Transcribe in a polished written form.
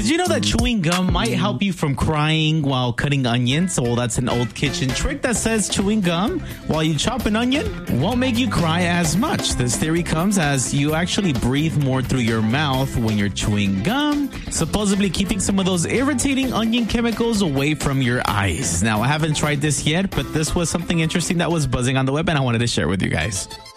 Did you know that chewing gum might help you from crying while cutting onions? Well, that's an old kitchen trick that says chewing gum while you chop an onion won't make you cry as much. This theory comes as you actually breathe more through your mouth when you're chewing gum, supposedly keeping some of those irritating onion chemicals away from your eyes. Now, I haven't tried this yet, but this was something interesting that was buzzing on the web, and I wanted to share with you guys.